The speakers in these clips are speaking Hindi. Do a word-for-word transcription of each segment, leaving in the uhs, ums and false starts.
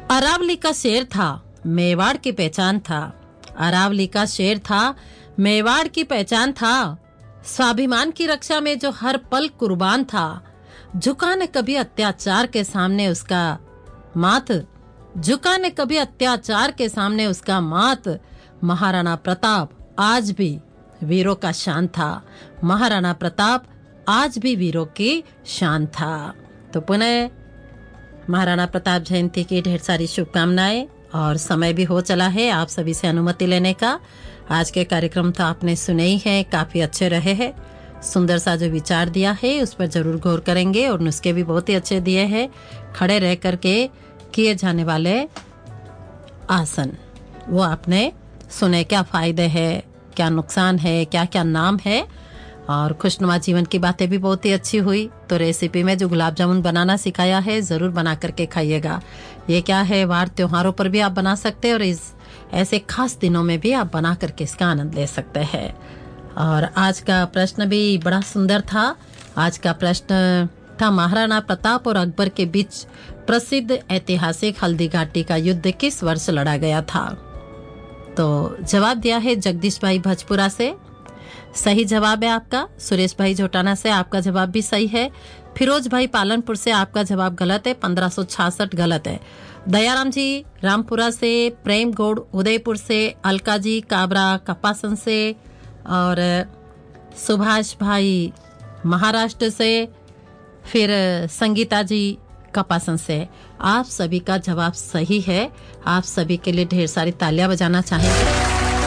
अरावली का शेर था, मेवाड़ की पहचान था। अरावली का शेर था, मेवाड़ की पहचान था। स्वाभिमान की रक्षा में जो हर पल कुर्बान था। झुका न कभी अत्याचार के सामने उसका माथ, झुका न कभी अत्याचार के सामने उसका माथ। महाराणा प्रताप आज भी वीरों का शान था। महाराणा प्रताप आज भी वीरों की शान था। तो पुनः महाराणा प्रताप जयंती की ढेर सारी शुभकामनाएं। और समय भी हो चला है आप सभी से अनुमति लेने का। आज के कार्यक्रम तो आपने सुने ही हैं, काफी अच्छे रहे हैं। सुंदर सा जो विचार दिया है उस पर जरूर गौर करेंगे और नुस्खे भी बहुत ही अच्छे दिए हैं। खड़े रह करके किए जाने वाले आसन वो आपने सुने, क्या फायदे हैं, क्या नुकसान है, क्या क्या नाम है। और खुशनुमा जीवन की बातें भी बहुत ही अच्छी हुई। तो रेसिपी में जो गुलाब जामुन बनाना सिखाया है जरूर बना करके खाइएगा। ये क्या है, वार त्योहारों पर भी आप बना सकते हैं और इस ऐसे खास दिनों में भी आप बना करके इसका आनंद ले सकते हैं। और आज का प्रश्न भी बड़ा सुंदर था। आज का प्रश्न था, महाराणा प्रताप और अकबर के बीच प्रसिद्ध ऐतिहासिक हल्दी घाटी का युद्ध किस वर्ष लड़ा गया था। तो जवाब दिया है जगदीश भाई भजपुरा से। सही जवाब है आपका। सुरेश भाई जोटाना से आपका जवाब भी सही है। फिरोज भाई पालनपुर से आपका जवाब गलत है, पंद्रह सौ छियासठ गलत है। दयाराम जी रामपुरा से, प्रेम गौड़ उदयपुर से, अलका जी काबरा कपासन से और सुभाष भाई महाराष्ट्र से, फिर संगीता जी कपासन से। आप सभी का जवाब सही है। आप सभी के लिए ढेर सारी तालियां बजाना चाहेंगे।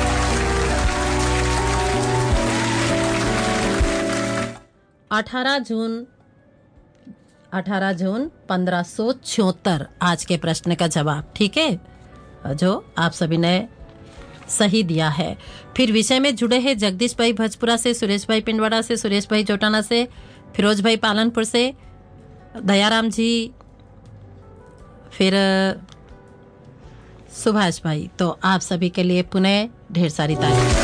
अठारह जून अठारह जून पंद्रह सौ छिहत्तर आज के प्रश्न का जवाब, ठीक है, जो आप सभी ने सही दिया है। फिर विषय में जुड़े हैं जगदीश भाई भजपुरा से, सुरेश भाई पिंडवाड़ा से, सुरेश भाई जोटाना से, फिरोज भाई पालनपुर से, दयाराम जी, फिर सुभाष भाई। तो आप सभी के लिए पुनः ढेर सारी तालियां।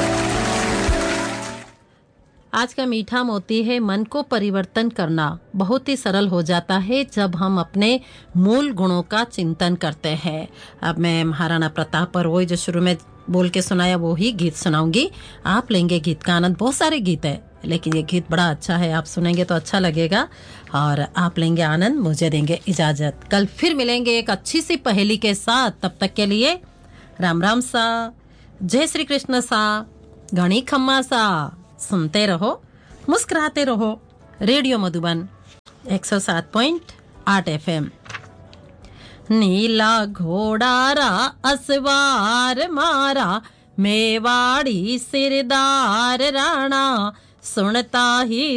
आज का मीठा मोती है, मन को परिवर्तन करना बहुत ही सरल हो जाता है जब हम अपने मूल गुणों का चिंतन करते हैं। अब मैं महाराणा प्रताप पर वही जो शुरू में बोल के सुनाया वो ही गीत सुनाऊंगी। आप लेंगे गीत का आनंद। बहुत सारे गीत है लेकिन ये गीत बड़ा अच्छा है, आप सुनेंगे तो अच्छा लगेगा और आप लेंगे आनंद, मुझे देंगे इजाजत। कल फिर मिलेंगे एक अच्छी सी पहेली के साथ। तब तक के लिए राम राम सा, जय श्री कृष्ण सा, घणी खम्मा सा। सुनते रहो, मुस्कुराते रहो। रेडियो मधुबन एक सौ सात पॉइंट आठ एफ एम। नीला घोड़ा रा असवार मारा, मेवाड़ी सिरदार राणा, सुनता ही